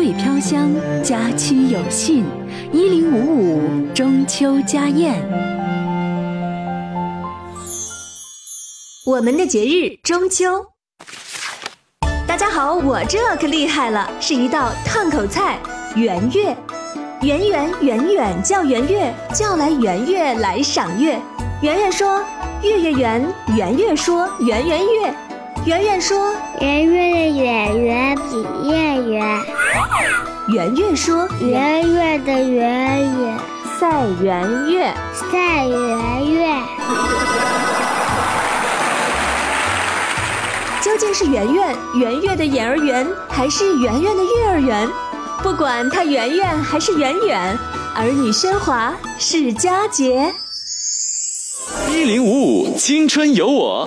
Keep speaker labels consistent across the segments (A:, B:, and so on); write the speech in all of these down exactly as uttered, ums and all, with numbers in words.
A: 味飘香，家居有信。一零五五中秋家宴，
B: 我们的节日中秋。大家好，我这可厉害了，是一道烫口菜圆月。圆圆圆圆叫圆月，叫来圆月来赏月。圆圆说月月圆，圆月说圆圆月，圆圆说
C: 圆月的圆圆比月圆，
B: 圆月说
C: 圆月的圆圆
B: 赛圆月，
C: 赛圆月。
B: 究竟是圆圆圆月的眼儿圆，还是圆圆的月儿圆？不管它圆圆还是圆圆，儿女喧哗是佳节。
D: 一零五五青春有我，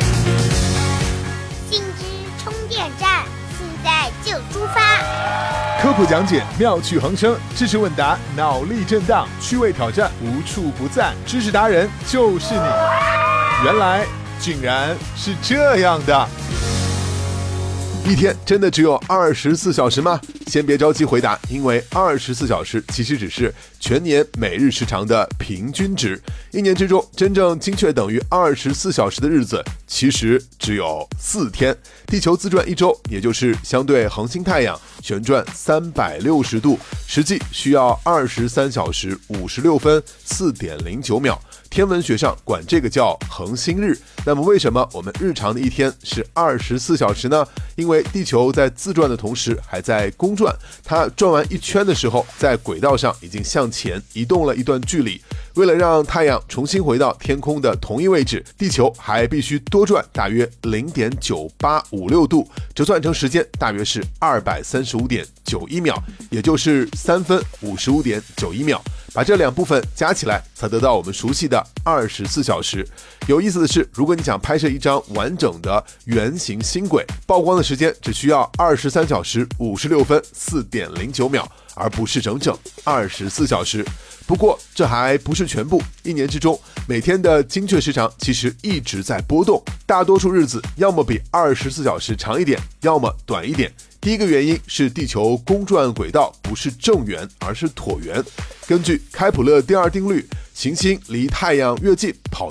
C: 信之充电站，现在就出发。
E: 科普讲解妙趣横生，知识问答脑力震荡，趣味挑战无处不在，知识达人就是你。原来竟然是这样的。一天真的只有二十四小时吗？先别着急回答，因为二十四小时其实只是全年每日时长的平均值。一年之中真正精确等于二十四小时的日子其实只有四天。地球自转一周，也就是相对恒星太阳旋转三百六十度，实际需要二十三小时五十六分四点零九秒。天文学上管这个叫恒星日。那么为什么我们日常的一天是二十四小时呢？因为地球在自转的同时还在公转，它转完一圈的时候，在轨道上已经向前移动了一段距离。为了让太阳重新回到天空的同一位置，地球还必须多转大约 零点九八五六度，折算成时间大约是二百三十五点九一秒，也就是三分五十五点九一秒。把这两部分加起来，才得到我们熟悉的二十四小时。有意思的是，如果你想拍摄一张完整的圆形星轨，曝光的时间只需要二十三小时五十六分四点零九秒，而不是整整二十四小时。不过这还不是全部，一年之中每天的精确时长其实一直在波动，大多数日子要么比二十四小时长一点，要么短一点。第一个原因是地球公转轨道不是正圆，而是椭圆。根据开普勒第二定律，行星离太阳越近，跑